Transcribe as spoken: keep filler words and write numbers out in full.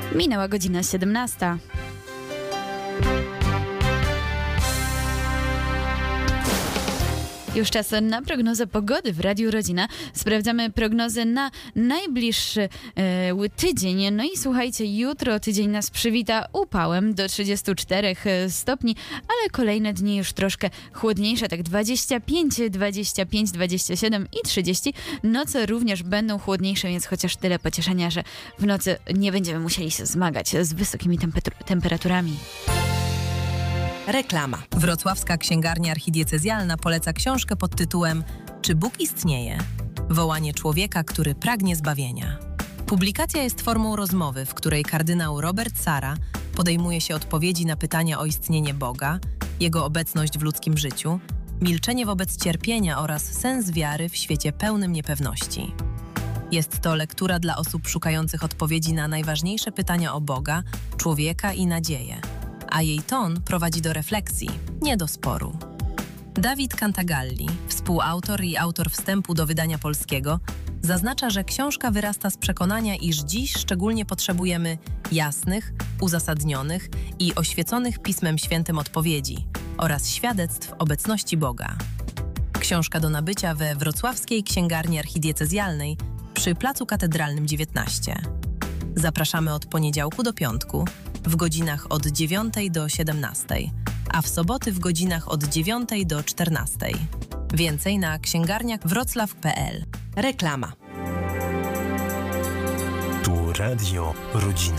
Minęła godzina siedemnasta. Już czas na prognozę pogody w Radiu Rodzina. Sprawdzamy prognozę na najbliższy e, tydzień. No i słuchajcie, jutro tydzień nas przywita upałem do trzydziestu czterech stopni, ale kolejne dni już troszkę chłodniejsze, tak dwadzieścia pięć, dwadzieścia pięć, dwadzieścia siedem i trzydzieści. Noce również będą chłodniejsze, więc chociaż tyle pocieszenia, że w nocy nie będziemy musieli się zmagać z wysokimi tempetur- temperaturami. Reklama. Wrocławska Księgarnia Archidiecezjalna poleca książkę pod tytułem Czy Bóg istnieje? Wołanie człowieka, który pragnie zbawienia. Publikacja jest formą rozmowy, w której kardynał Robert Sara podejmuje się odpowiedzi na pytania o istnienie Boga, Jego obecność w ludzkim życiu, milczenie wobec cierpienia oraz sens wiary w świecie pełnym niepewności. Jest to lektura dla osób szukających odpowiedzi na najważniejsze pytania o Boga, człowieka i nadzieję, a jej ton prowadzi do refleksji, nie do sporu. Dawid Cantagalli, współautor i autor wstępu do wydania polskiego, zaznacza, że książka wyrasta z przekonania, iż dziś szczególnie potrzebujemy jasnych, uzasadnionych i oświeconych Pismem Świętym odpowiedzi oraz świadectw obecności Boga. Książka do nabycia we Wrocławskiej Księgarni Archidiecezjalnej przy Placu Katedralnym dziewiętnaście. Zapraszamy od poniedziałku do piątku w godzinach od dziewiątej do siedemnastej, a w soboty w godzinach od dziewiątej do czternastej. Więcej na księgarniach wroclaw kropka p l. Reklama. Tu Radio Rodzina.